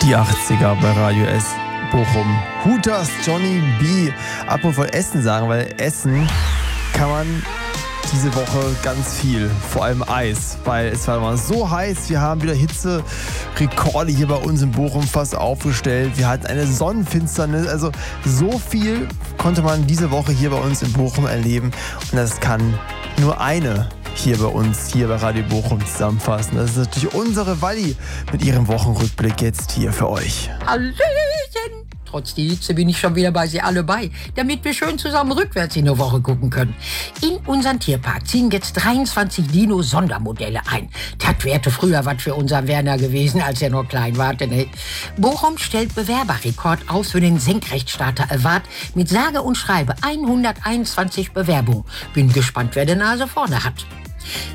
Die 80er bei Radio S Bochum. Hutas Johnny B. Apropos Essen sagen, weil Essen kann man diese Woche ganz viel, vor allem Eis, weil es war immer so heiß. Wir haben wieder Hitzerekorde hier bei uns in Bochum fast aufgestellt. Wir hatten eine Sonnenfinsternis, also so viel konnte man diese Woche hier bei uns in Bochum erleben und das kann nur eine hier bei uns, hier bei Radio Bochum zusammenfassen. Das ist natürlich unsere Walli mit ihrem Wochenrückblick jetzt hier für euch. Hallöchen! Trotz der Hitze bin ich schon wieder bei Sie alle bei, damit wir schön zusammen rückwärts in der Woche gucken können. In unseren Tierpark ziehen jetzt 23 Dino-Sondermodelle ein. Das wäre früher was für unseren Werner gewesen, als er noch klein war. Ne? Bochum stellt Bewerberrekord aus für den Senkrechtstarter Award mit sage und schreibe 121 Bewerbungen. Bin gespannt, wer die Nase vorne hat.